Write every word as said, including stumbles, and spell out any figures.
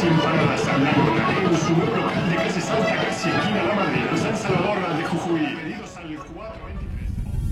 sin paradas hablándola en su local de casi Salta, casi esquina La Madrid, en San Salvador de Jujuy. Pedidos al cuatro veinte.